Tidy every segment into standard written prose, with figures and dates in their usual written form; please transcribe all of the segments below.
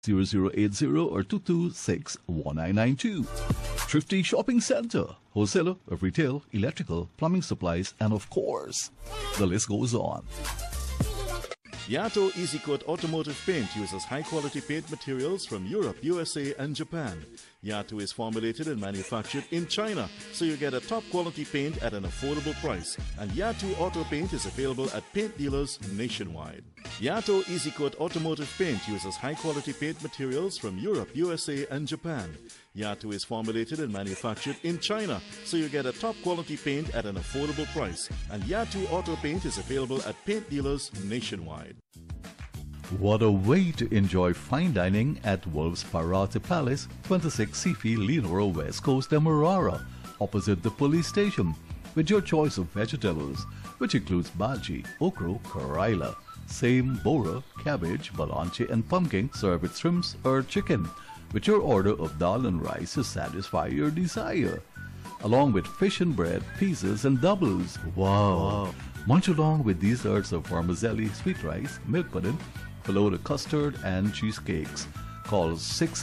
0080 or 226-1992. Thrifty Shopping Center, wholesaler of retail, electrical, plumbing supplies, and of course, the list goes on. Yato EasyCoat Automotive Paint uses high-quality paint materials from Europe, USA, and Japan. Yato is formulated and manufactured in China, so you get a top-quality paint at an affordable price. And Yato Auto Paint is available at paint dealers nationwide. Yato EasyCoat Automotive Paint uses high-quality paint materials from Europe, USA, and Japan. Yato is formulated and manufactured in China, so you get a top-quality paint at an affordable price. And Yato Auto Paint is available at paint dealers nationwide. What a way to enjoy fine dining at Wolf's Parate Palace, 26 Sifi, Leonora, West Coast, Demerara, opposite the police station, with your choice of vegetables, which includes bhaji, okra, karaila, same, bora, cabbage, balanche, and pumpkin, served with shrimps or chicken, with your order of dal and rice to satisfy your desire, along with fish and bread, pizzas, and doubles. Wow! Munch along with desserts of vermicelli, sweet rice, milk pudding, below the custard and cheesecakes. Call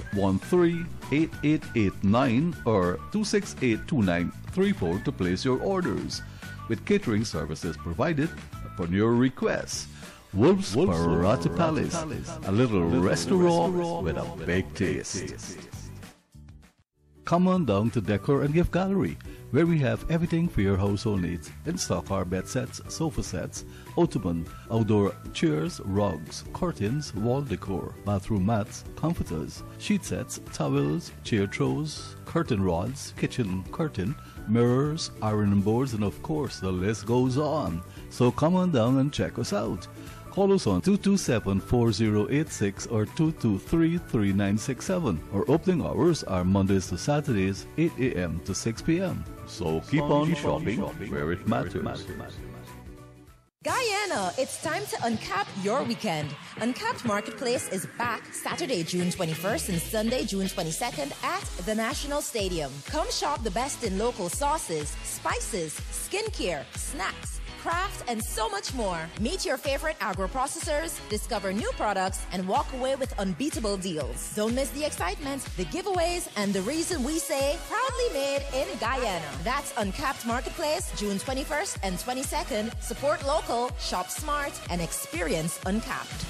613-8889 or 268-2934 to place your orders, with catering services provided upon your request. Wolf's Parate Palace, a little restaurant with a big taste. Come on down to Decor and Gift Gallery, where we have everything for your household needs. In stock are bed sets, sofa sets, ottoman, outdoor chairs, rugs, curtains, wall decor, bathroom mats, comforters, sheet sets, towels, chair throws, curtain rods, kitchen curtain, mirrors, ironing boards, and of course the list goes on. So come on down and check us out. Call us on 227-4086 or 223-3967. Our opening hours are Mondays to Saturdays, 8 a.m. to 6 p.m. So keep on shopping where it matters. Guyana, it's time to uncap your weekend. Uncapped Marketplace is back Saturday, June 21st and Sunday, June 22nd at the National Stadium. Come shop the best in local sauces, spices, skincare, snacks, craft, and so much more. Meet your favorite agro-processors, discover new products, and walk away with unbeatable deals. Don't miss the excitement, the giveaways, and the reason we say proudly made in Guyana. That's Uncapped Marketplace, June 21st and 22nd. Support local, shop smart, and experience Uncapped.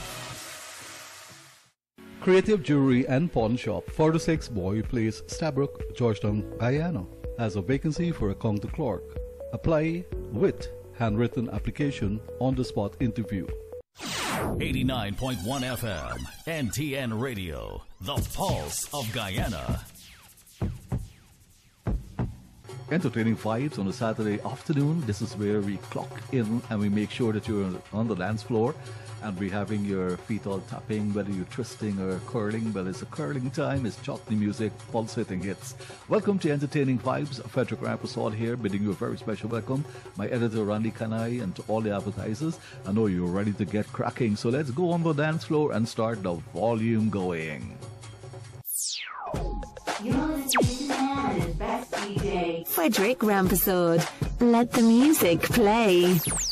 Creative Jewelry and Pawn Shop, 46 Boy Place, Stabrook, Georgetown, Guyana, has a vacancy for a counter clerk. Apply with handwritten application, on-the-spot interview. 89.1 FM, NTN Radio, the pulse of Guyana. Entertaining vibes on a Saturday afternoon. This is where we clock in and we make sure that you're on the dance floor and we're having your feet all tapping, whether you're twisting or curling. Well, it's a curling time. It's chutney music, pulsating hits. Welcome to Entertaining Vibes. Frederick Rampersad here, bidding you a very special welcome. My editor, Randy Kanai, and to all the advertisers. I know you're ready to get cracking, so let's go on the dance floor and start the volume going. You're listening to Canada's best DJ, Frederick Rampersad. Let the music play.